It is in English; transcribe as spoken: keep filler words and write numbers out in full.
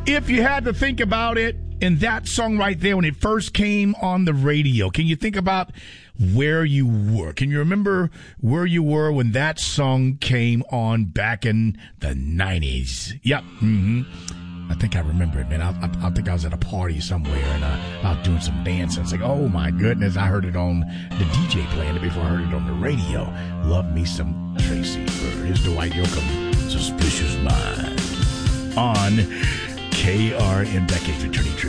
If you had to think about it, in that song right there, when it first came on the radio, can you think about where you were? Can you remember where you were when that song came on back in the nineties? Yep. Mm-hmm. I think I remember it, man. I, I, I think I was at a party somewhere, and uh, I was doing some dancing. It's like, oh, my goodness. I heard it on the D J playing it before I heard it on the radio. Love me some Tracy Byrd. Here's Dwight Yoakam, Suspicious Mind, on K R M Decades Returning Tree.